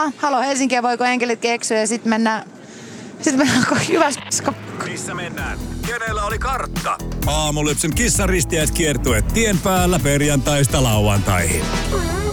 Halo Helsinkiä, voiko enkelit keksyä ja sitten mennään Jyväskylässä. Missä mennään? Kenellä oli kartta? Aamulypsyn kissaristiäiskiertue tien päällä perjantaista lauantaihin.